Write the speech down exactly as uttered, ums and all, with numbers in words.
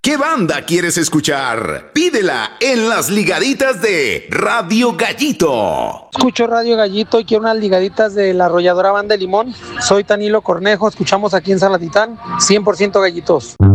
¿Qué banda quieres escuchar? Pídela en las ligaditas de Radio Gallito. Escucho Radio Gallito y quiero unas ligaditas de la arrolladora Banda de Limón. Soy Tanilo Cornejo, escuchamos aquí en Salatitán, cien por ciento gallitos.